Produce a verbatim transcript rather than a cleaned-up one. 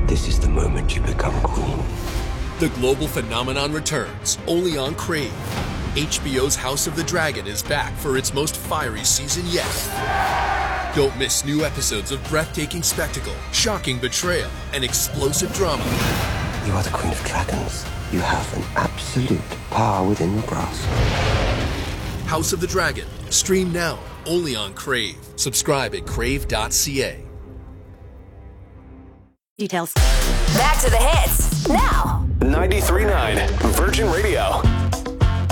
This is the moment you become queen. The global phenomenon returns, only on Crave. H B O's House of the Dragon is back for its most fiery season yet. Don't miss new episodes of breathtaking spectacle, shocking betrayal, and explosive drama. You are the queen of dragons. You have an absolute power within your grasp. House of the Dragon. Stream now, only on Crave. Subscribe at crave dot c a. Details. Back to the hits, now. ninety-three point nine Virgin Radio.